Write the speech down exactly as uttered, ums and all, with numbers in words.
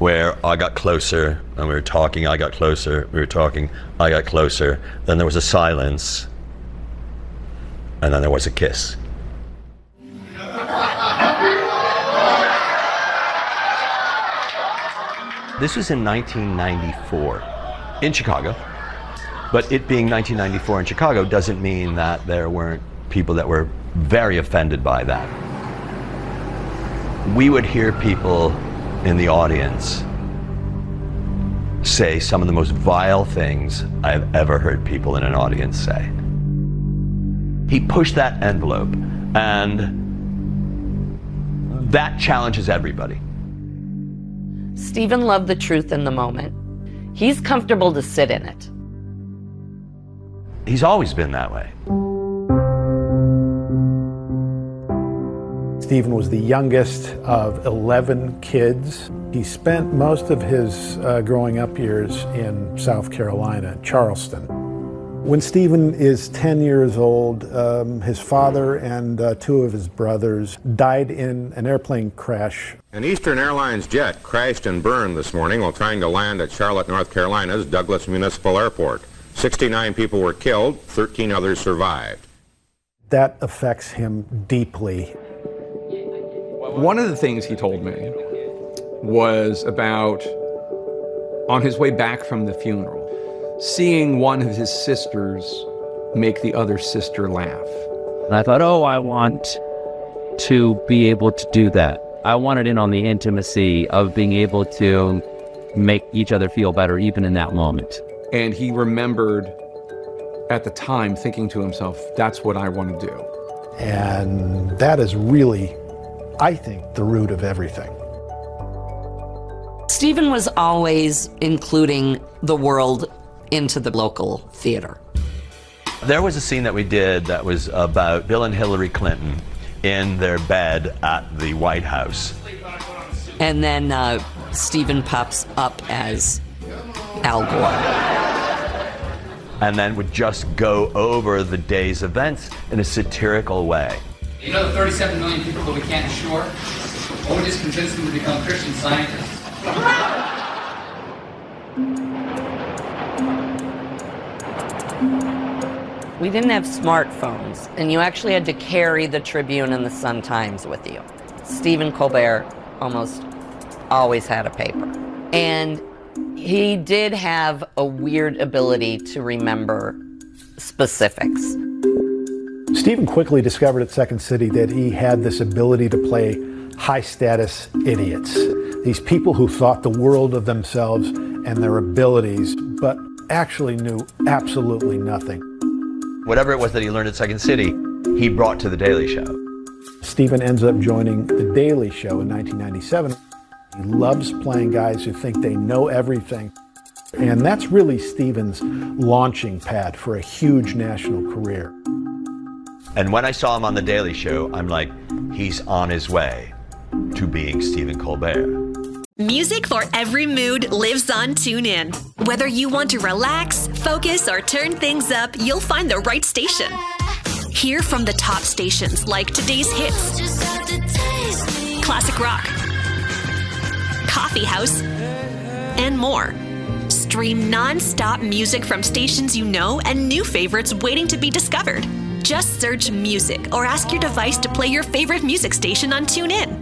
where I got closer, and we were talking, I got closer, we were talking, I got closer, then there was a silence, and then there was a kiss. This was in nineteen ninety-four in Chicago, but it being nineteen ninety-four in Chicago doesn't mean that there weren't people that were very offended by that. We would hear people in the audience say some of the most vile things I've ever heard people in an audience say. He pushed that envelope, and that challenges everybody. Stephen loved the truth in the moment. He's comfortable to sit in it. He's always been that way. Stephen was the youngest of eleven kids. He spent most of his uh, growing up years in South Carolina, Charleston. When Stephen is ten years old, um, his father and uh, two of his brothers died in an airplane crash. An Eastern Airlines jet crashed and burned this morning while trying to land at Charlotte, North Carolina's Douglas Municipal Airport. sixty-nine people were killed, thirteen others survived. That affects him deeply. One of the things he told me was about, on his way back from the funeral, seeing one of his sisters make the other sister laugh. And I thought, oh, I want to be able to do that. I wanted in on the intimacy of being able to make each other feel better, even in that moment. And he remembered at the time thinking to himself, that's what I want to do. And that is really, I think, the root of everything. Stephen was always including the world into the local theater. There was a scene that we did that was about Bill and Hillary Clinton in their bed at the White House. And then uh, Stephen pops up as Al Gore. And then would just go over the day's events in a satirical way. You know the thirty-seven million people that we can't insure? What would just convince them to become Christian Scientists? We didn't have smartphones, and you actually had to carry the Tribune and the Sun-Times with you. Stephen Colbert almost always had a paper. And he did have a weird ability to remember specifics. Stephen quickly discovered at Second City that he had this ability to play high-status idiots. These people who thought the world of themselves and their abilities, but actually knew absolutely nothing. Whatever it was that he learned at Second City, he brought to The Daily Show. Stephen ends up joining The Daily Show in nineteen ninety-seven. He loves playing guys who think they know everything. And that's really Stephen's launching pad for a huge national career. And when I saw him on The Daily Show, I'm like, he's on his way to being Stephen Colbert. Music for every mood lives on TuneIn. Whether you want to relax, focus, or turn things up, you'll find the right station. Hear from the top stations like today's hits, classic rock, coffee house, and more. Stream non-stop music from stations you know and new favorites waiting to be discovered. Just search music or ask your device to play your favorite music station on TuneIn.